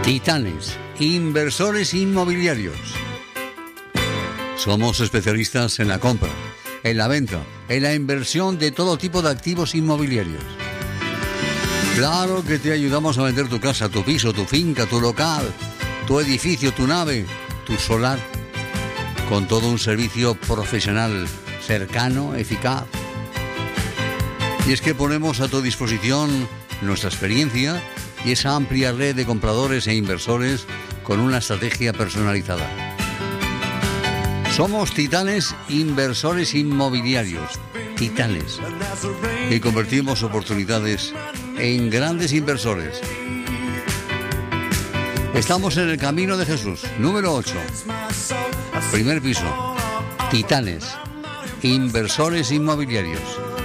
Titanes, inversores inmobiliarios. Somos especialistas en la compra, en la venta, en la inversión de todo tipo de activos inmobiliarios. Claro que te ayudamos a vender tu casa, tu piso, tu finca, tu local, tu edificio, tu nave, tu solar, con todo un servicio profesional, cercano, eficaz. Y es que ponemos a tu disposición nuestra experiencia y esa amplia red de compradores e inversores con una estrategia personalizada. Somos Titanes Inversores Inmobiliarios, Titanes, y convertimos oportunidades en grandes inversores. Estamos en el Camino de Jesús, número 8, primer piso. Titanes Inversores Inmobiliarios.